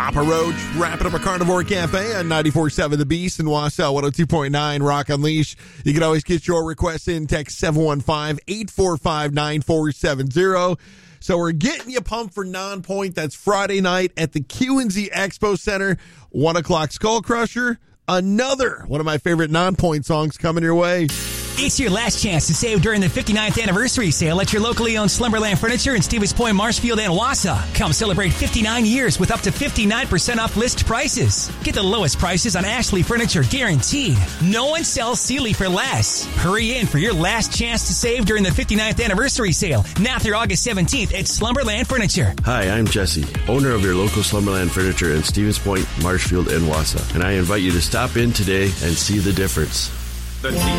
Papa Roach, wrapping up a Carnivore Cafe on 94.7 The Beast and Wausau 102.9 Rock Unleashed. You can always get your requests in. Text 715-845-9470. So we're getting you pumped for Non-Point. That's Friday night at the Q&Z Expo Center. 1 o'clock Skull Crusher. Another one of my favorite Non-Point songs coming your way. It's your last chance to save during the 59th anniversary sale at your locally owned Slumberland Furniture in Stevens Point, Marshfield, and Wausau. Come celebrate 59 years with up to 59% off list prices. Get the lowest prices on Ashley Furniture guaranteed. No one sells Sealy for less. Hurry in for your last chance to save during the 59th anniversary sale, now through August 17th at Slumberland Furniture. Hi, I'm Jesse, owner of your local Slumberland Furniture in Stevens Point, Marshfield, and Wausau. And I invite you to stop in today and see the difference.